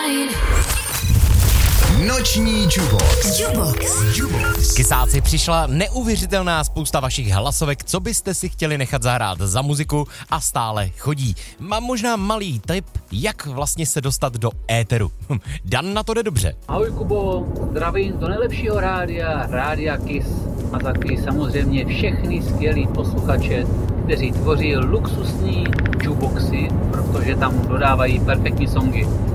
Noční Jubox. Kysáci, přišla neuvěřitelná spousta vašich hlasovek, co byste si chtěli nechat zahrát za muziku a stále chodí. Mám možná malý tip, jak vlastně se dostat do éteru. Dan na to jde dobře. Ahoj Kubo, zdravím do nejlepšího rádia Kiss a taky samozřejmě všechny skvělý posluchače, kteří tvoří luxusní jukeboxy, protože tam dodávají perfektní songy.